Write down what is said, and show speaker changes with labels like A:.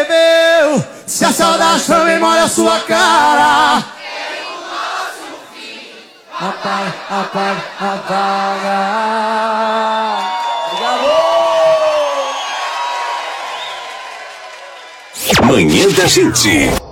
A: bebeu. Se a saudade também molha a sua cara, apaga, apaga, apaga.
B: Manhã da Gente.